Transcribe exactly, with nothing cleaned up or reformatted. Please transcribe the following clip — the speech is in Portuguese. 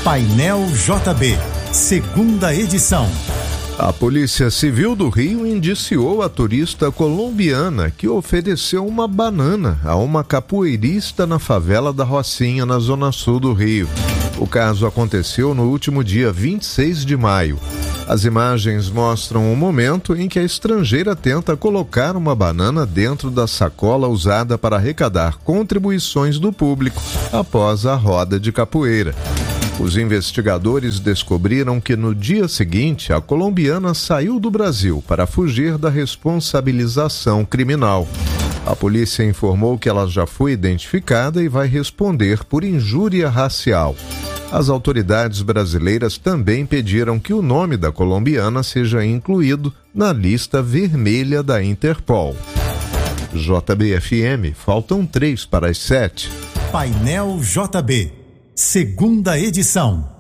Painel J B, segunda edição. A Polícia Civil do Rio indiciou a turista colombiana que ofereceu uma banana a uma capoeirista na favela da Rocinha, na zona sul do Rio. O caso aconteceu no último dia vinte e seis de maio. As imagens mostram o momento em que a estrangeira tenta colocar uma banana dentro da sacola usada para arrecadar contribuições do público após a roda de capoeira. Os investigadores descobriram que no dia seguinte a colombiana saiu do Brasil para fugir da responsabilização criminal. A polícia informou que ela já foi identificada e vai responder por injúria racial. As autoridades brasileiras também pediram que o nome da colombiana seja incluído na lista vermelha da Interpol. J B F M, faltam três para as sete. Painel J B, segunda edição.